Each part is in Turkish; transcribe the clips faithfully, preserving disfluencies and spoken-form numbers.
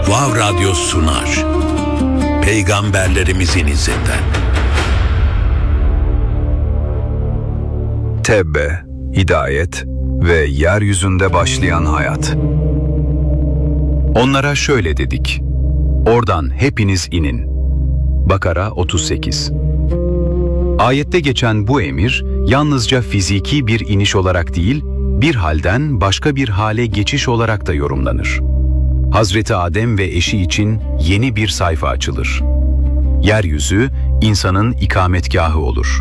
Vav Radyo sunar. Peygamberlerimizin izinden. Tevbe, hidayet ve yeryüzünde başlayan hayat. Onlara şöyle dedik: oradan hepiniz inin. Bakara otuz sekiz. Ayette geçen bu emir, yalnızca fiziki bir iniş olarak değil, bir halden başka bir hale geçiş olarak da yorumlanır. Hazreti Adem ve eşi için yeni bir sayfa açılır. Yeryüzü, insanın ikametgahı olur.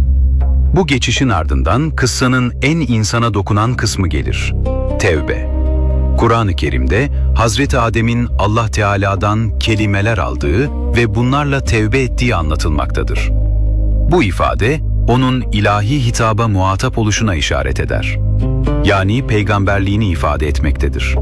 Bu geçişin ardından kıssanın en insana dokunan kısmı gelir: Tevbe. Kur'an-ı Kerim'de Hazreti Adem'in Allah Teala'dan kelimeler aldığı ve bunlarla tevbe ettiği anlatılmaktadır. Bu ifade, onun ilahi hitaba muhatap oluşuna işaret eder. Yani peygamberliğini ifade etmektedir.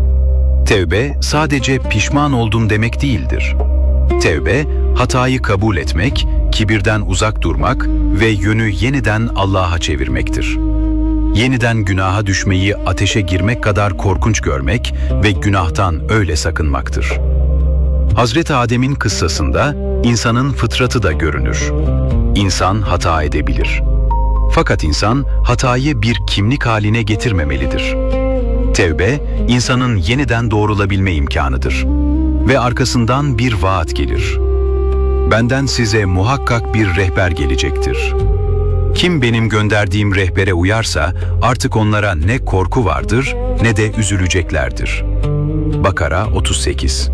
Tevbe, sadece pişman oldum demek değildir. Tevbe, hatayı kabul etmek, kibirden uzak durmak ve yönü yeniden Allah'a çevirmektir. Yeniden günaha düşmeyi ateşe girmek kadar korkunç görmek ve günahtan öyle sakınmaktır. Hazreti Adem'in kıssasında insanın fıtratı da görünür. İnsan hata edebilir. Fakat insan hatayı bir kimlik haline getirmemelidir. Tevbe, insanın yeniden doğrulabilme imkanıdır. Ve arkasından bir vaat gelir: benden size muhakkak bir rehber gelecektir. Kim benim gönderdiğim rehbere uyarsa artık onlara ne korku vardır ne de üzüleceklerdir. Bakara otuz sekiz.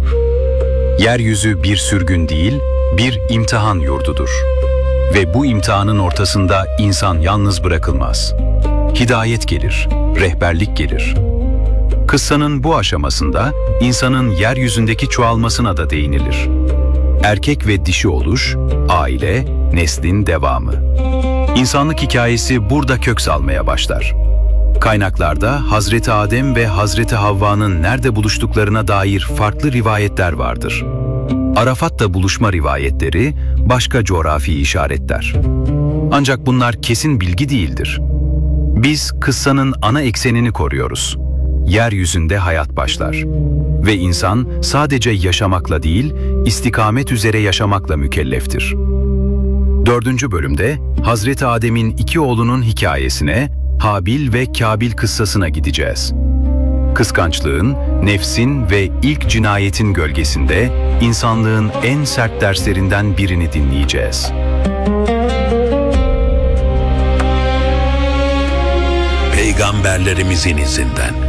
Yeryüzü bir sürgün değil, bir imtihan yurdudur. Ve bu imtihanın ortasında insan yalnız bırakılmaz. Hidayet gelir, rehberlik gelir. Kıssanın bu aşamasında insanın yeryüzündeki çoğalmasına da değinilir. Erkek ve dişi oluş, aile, neslin devamı. İnsanlık hikayesi burada kök salmaya başlar. Kaynaklarda Hazreti Adem ve Hazreti Havva'nın nerede buluştuklarına dair farklı rivayetler vardır. Arafat'ta buluşma rivayetleri başka coğrafi işaretler. Ancak bunlar kesin bilgi değildir. Biz kıssanın ana eksenini koruyoruz. Yeryüzünde hayat başlar. Ve insan sadece yaşamakla değil, istikamet üzere yaşamakla mükelleftir. Dördüncü bölümde Hazreti Adem'in iki oğlunun hikayesine, Habil ve Kabil kıssasına gideceğiz. Kıskançlığın, nefsin ve ilk cinayetin gölgesinde insanlığın en sert derslerinden birini dinleyeceğiz. Peygamberlerimizin izinden.